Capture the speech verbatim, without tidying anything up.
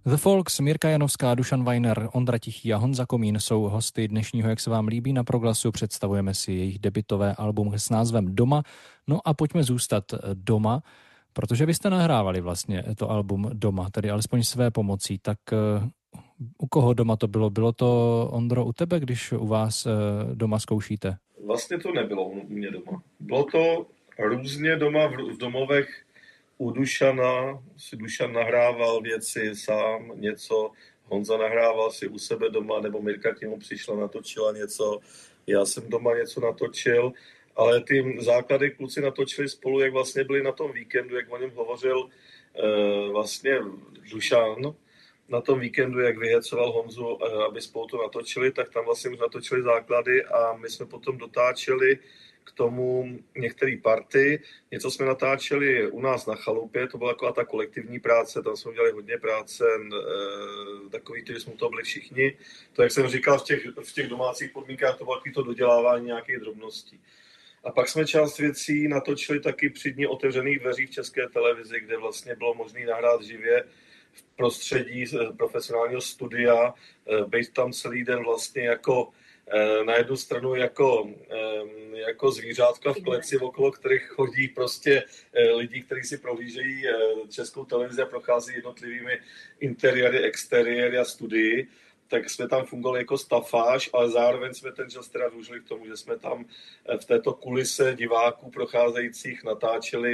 The Folks, Mirka Janovská, Dušan Weiner, Ondra Tichý a Honza Komín jsou hosty dnešního Jak se vám líbí na Proglasu. Představujeme si jejich debutové album s názvem Doma. No a pojďme zůstat doma, protože vy jste nahrávali vlastně to album Doma, tedy alespoň své pomocí. Tak u koho doma to bylo? Bylo to, Ondro, u tebe, když u vás doma zkoušíte? Vlastně to nebylo u mě doma. Bylo to různě doma v domovech. U Dušana si Dušan nahrával věci sám, něco, Honza nahrával si u sebe doma, nebo Mirka k němu přišla, natočila něco, já jsem doma něco natočil, ale ty základy kluci natočili spolu, jak vlastně byli na tom víkendu, jak o něm hovořil eh, vlastně Dušan, na tom víkendu, jak vyhecoval Honzu, eh, aby spolu to natočili, tak tam vlastně už natočili základy a my jsme potom dotáčeli k tomu některé party. Něco jsme natáčeli u nás na chalupě, to byla taková ta kolektivní práce, tam jsme udělali hodně práce, e, takový, kteří jsme to byli všichni. To, jak jsem říkal, v těch, v těch domácích podmínkách to bylo to dodělávání nějakých drobností. A pak jsme část věcí natočili taky při dní otevřených dveří v České televizi, kde vlastně bylo možné nahrát živě v prostředí profesionálního studia, být tam celý den vlastně jako na jednu stranu jako, jako zvířátka v kleci, okolo kterých chodí prostě lidi, kteří si prohlížejí Českou televizi a prochází jednotlivými interiéry, exteriéry a studii, tak jsme tam fungovali jako stafáž, ale zároveň jsme ten čas teda využili k tomu, že jsme tam v této kulise diváků procházejících natáčeli